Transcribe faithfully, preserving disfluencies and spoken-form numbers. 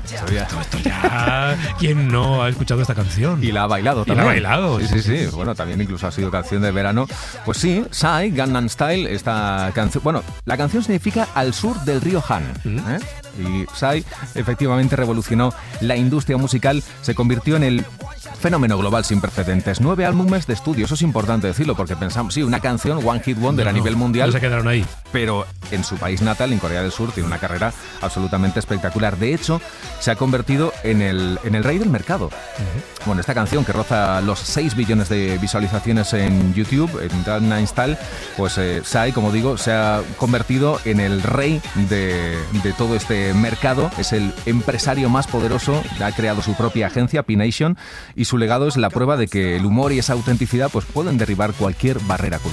Esto ya... Esto ya... ¿Quién no ha escuchado esta canción? Y la ha bailado Y también. la ha bailado. Sí, sí, sí. Bueno, también incluso ha sido canción de verano. Pues sí, Psy, Gangnam Style, esta canción... Bueno, la canción significa al sur del río Han. ¿eh? Y Psy efectivamente revolucionó la industria musical, se convirtió en el fenómeno global sin precedentes. Nueve álbumes de estudio, eso es importante decirlo, porque pensamos, sí, una canción, One Hit Wonder No, a nivel mundial. No se quedaron ahí. Pero en su país natal, en Corea del Sur, tiene una carrera absolutamente espectacular. De hecho, se ha convertido en el, en el rey del mercado. Uh-huh. Bueno, esta canción que roza los seis billones de visualizaciones en YouTube, en Gangnam Style, pues eh, Psy, como digo, se ha convertido en el rey de, de todo este mercado. Es el empresario más poderoso, ha creado su propia agencia, P-Nation, y su legado es la prueba de que el humor y esa autenticidad pues, pueden derribar cualquier barrera cultural.